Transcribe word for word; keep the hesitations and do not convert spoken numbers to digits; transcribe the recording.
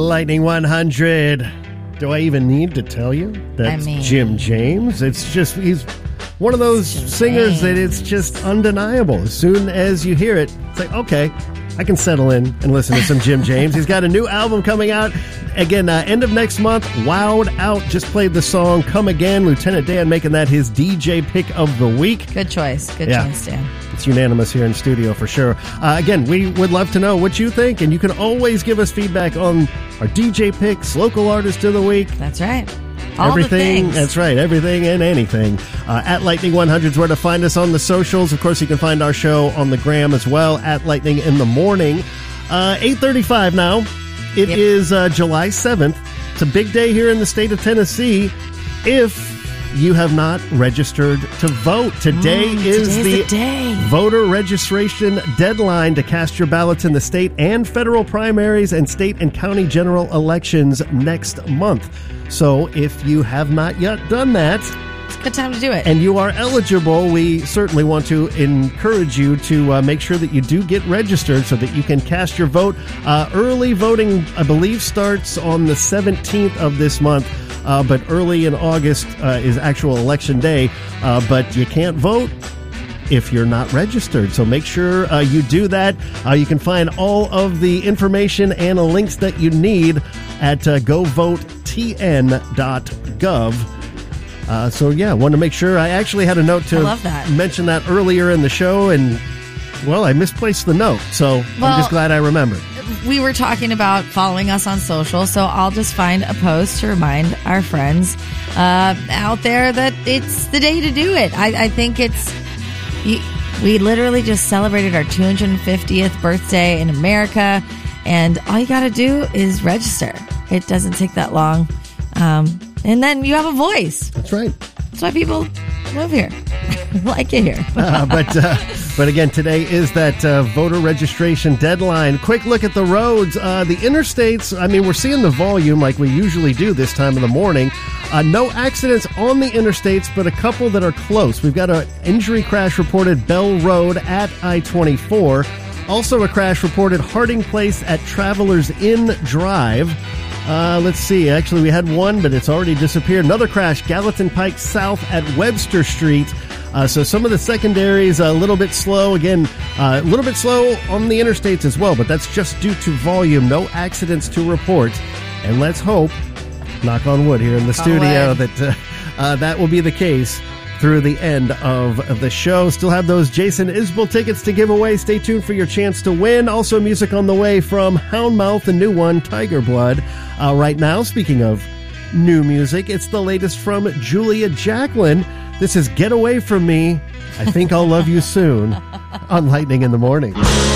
Lightning one hundred. Do I even need to tell you? That's I mean, Jim James. It's just, he's one of those Jim singers James. that it's just undeniable. As soon as you hear it, it's like, okay, I can settle in and listen to some Jim James. He's got a new album coming out. Again, uh, end of next month, Wowed Out just played the song Come Again. Lieutenant Dan making that his D J pick of the week. Good choice. Good Yeah. choice, Dan. It's unanimous here in studio for sure. Uh, again, we would love to know what you think, and you can always give us feedback on our D J picks, local artist of the week. That's right. All everything, the things. that's right, everything and anything. Uh, at Lightning one hundred is where to find us on the socials. Of course, you can find our show on the gram as well, at Lightning in the Morning. Uh, eight thirty-five now. It Yep. is uh, July seventh. It's a big day here in the state of Tennessee. If you have not registered to vote, today Mm, is today's the the day. voter registration deadline to cast your ballots in the state and federal primaries and state and county general elections next month. So if you have not yet done that It's a good time to do it. and you are eligible, we certainly want to encourage you to uh, make sure that you do get registered so that you can cast your vote. Uh, early voting, I believe, starts on the seventeenth of this month. Uh, but early in August uh, is actual election day. Uh, but you can't vote if you're not registered. So make sure uh, you do that. Uh, you can find all of the information and links that you need at uh, go vote t n dot gov. Uh, so, yeah, want to make sure. I actually had a note to I love that. mention that earlier in the show, and, well, I misplaced the note. So Well, I'm just glad I remembered. we were talking about following us on social, so I'll just find a post to remind our friends uh, out there that it's the day to do it. I, I think it's... You, we literally just celebrated our two hundred fiftieth birthday in America, and all you got to do is register. It doesn't take that long. Um, and then you have a voice. That's right. That's why people live here. Like it here. uh, but uh, but again, today is that uh, voter registration deadline. Quick look at the roads. Uh, the interstates, I mean, we're seeing the volume like we usually do this time of the morning. Uh, no accidents on the interstates, but a couple that are close. We've got an injury crash reported Bell Road at I twenty-four. Also a crash reported Harding Place at Travelers Inn Drive. Uh, let's see. Actually, we had one, but it's already disappeared. Another crash, Gallatin Pike South at Webster Street. Uh, so some of the secondaries a little bit slow. Again, uh, a little bit slow on the interstates as well, but that's just due to volume. No accidents to report. And let's hope, knock on wood here in the studio, wood. that uh, uh, that will be the case through the end of, of the show. Still have those Jason Isbell tickets to give away. Stay tuned for your chance to win. Also music on the way from Houndmouth, the new one, Tiger Blood. Uh, right now, speaking of new music, it's the latest from Julia Jacklin. This is Get Away From Me. I Think I'll Love You Soon on Lightning in the Morning.